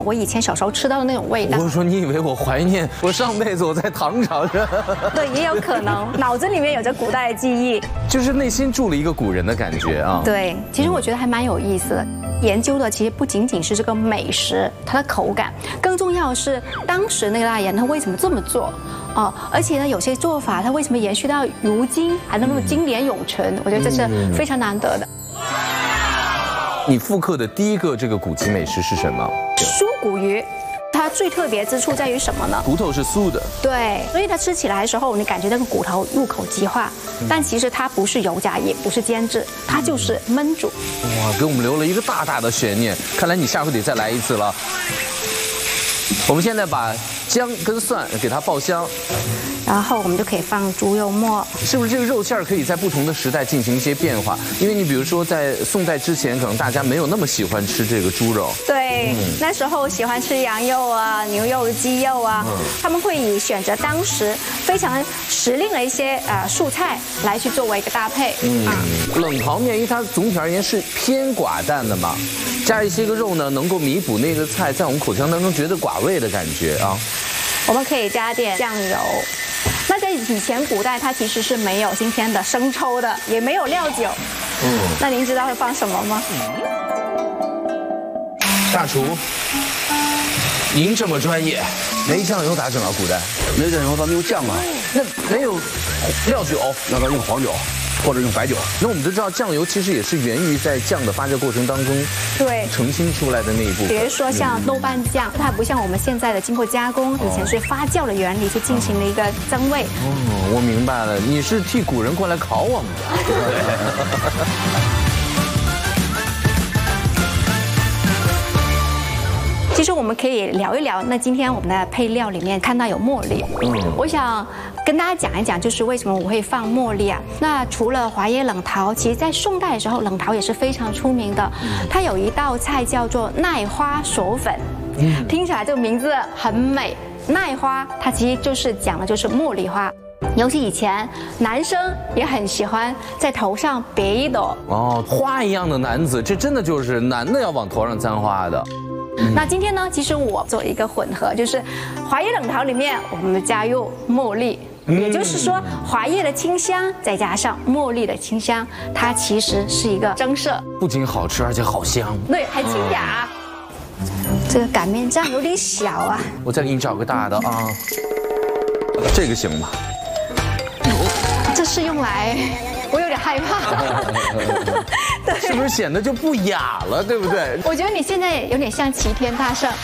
我以前小时候吃到的那种味道。 我说你以为我怀念我上辈子我在唐朝是？ 对，也有可能，脑子里面有着古代的记忆， 就是内心住了一个古人的感觉啊。 对，其实我觉得还蛮有意思的。研究的其实不仅仅是这个美食，它的口感，更重要的是当时那个代人他为什么这么做。而且呢，有些做法它为什么延续到如今还能那么经典永存？我觉得这是非常难得的。 你复刻的第一个这个古籍美食是什么？ 酥骨鱼。它最特别之处在于什么呢？ 骨头是酥的， 对，所以它吃起来的时候，你感觉那个骨头入口即化，但其实它不是油炸，也不是煎制，它就是焖煮。 哇，给我们留了一个大大的悬念，看来你下回得再来一次了。我们现在把姜跟蒜给它爆香， 然后我们就可以放猪肉末。 是不是这个肉馅儿可以在不同的时代进行一些变化？因为你比如说在宋代之前，可能大家没有那么喜欢吃这个猪肉。 对，那时候喜欢吃羊肉啊、牛肉、鸡肉啊，他们会以选择当时非常时令的一些蔬菜来去作为一个搭配。 冷淘面因为它总体而言是偏寡淡的嘛，加一些个肉呢，能够弥补那个菜在我们口腔当中觉得寡味的感觉啊。 我们可以加点酱油。那在以前古代，它其实是没有今天的生抽的，也没有料酒。那您知道会放什么吗？ 大厨，您这么专业，没酱油咋整啊？古代没酱油，咱们用酱啊。 那没有料酒， 那咱用黄酒。或者用白酒， 那我们都知道酱油其实也是源于在酱的发酵过程当中， 对， 澄清出来的那一部分。 比如说像豆瓣酱，它不像我们现在的经过加工，以前是发酵的原理去进行了一个增味。 我明白了，你是替古人过来考我们的。其实我们可以聊一聊，那今天我们的配料里面看到有茉莉，我想跟大家讲一讲，就是为什么我会放茉莉啊？那除了华椰冷桃，其实在宋代的时候，冷桃也是非常出名的。它有一道菜叫做奈花锁粉，听起来这个名字很美。奈花它其实就是讲的就是茉莉花。尤其以前男生也很喜欢在头上别一朵花一样的男子，这真的就是男的要往头上簪花的。 那今天呢，其实我做一个混合，就是华椰冷桃里面我们加入茉莉，也就是说华椰的清香再加上茉莉的清香，它其实是一个增色， 不仅好吃而且好香， 对，还清雅。这个擀面杖有点小啊， 我再给你找个大的啊，这个行吗？ 这是用来，我有点害怕。 对，是不是显得就不雅了，对不对？ 我觉得你现在有点像齐天大圣。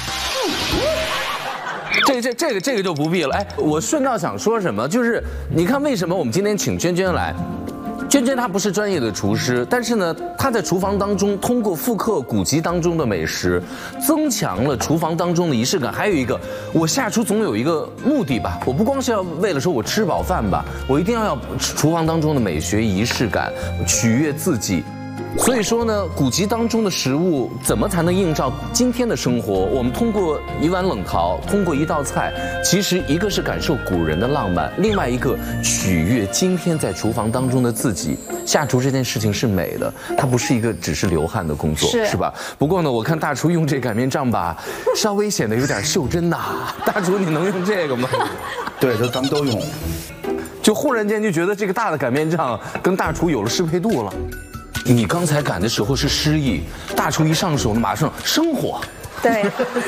这个就不必了。哎，我顺道想说什么，就是你看为什么我们今天请娟娟来？娟娟她不是专业的厨师，但是呢，她在厨房当中通过复刻古籍当中的美食，增强了厨房当中的仪式感。还有一个，我下厨总有一个目的吧，我不光是要为了说我吃饱饭吧，我一定要厨房当中的美学仪式感，取悦自己。所以说呢，古籍当中的食物怎么才能映照今天的生活？我们通过一碗冷桃，通过一道菜，其实一个是感受古人的浪漫，另外一个取悦今天在厨房当中的自己。下厨这件事情是美的，它不是一个只是流汗的工作，是吧？不过呢，我看大厨用这擀面杖吧，稍微显得有点袖珍呐。大厨，你能用这个吗？ 对，这咱们都用。 就忽然间就觉得这个大的擀面杖跟大厨有了适配度了。你刚才擀的时候是诗意，大厨一上手呢，马上生火。 对，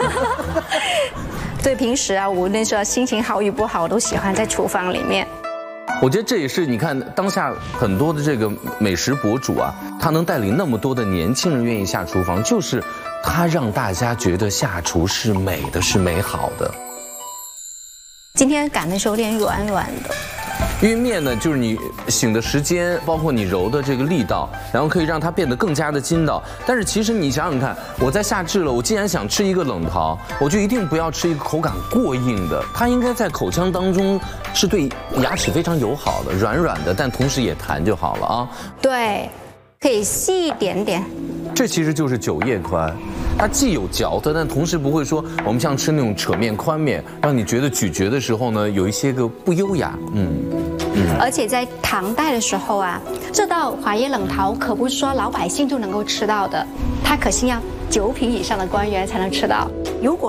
对，平时啊，无论说心情好与不好，我都喜欢在厨房里面。 我觉得这也是你看当下很多的这个美食博主啊，他能带领那么多的年轻人愿意下厨房，就是他让大家觉得下厨是美的，是美好的。 今天擀的时候有点软软的。 因为面呢，就是你醒的时间，包括你揉的这个力道，然后可以让它变得更加的筋道。但是其实你想想看，我在夏至了，我既然想吃一个冷桃，我就一定不要吃一个口感过硬的，它应该在口腔当中是对牙齿非常友好的，软软的，但同时也弹就好了啊。 对，可以细一点点。 这其实就是9叶宽，它既有嚼的，但同时不会说我们像吃那种扯面、宽面，让你觉得咀嚼的时候呢，有一些个不优雅。 而且在唐代的时候啊，这道华椰冷桃可不是说老百姓就能够吃到的，它可是要9品以上的官员才能吃到。 如果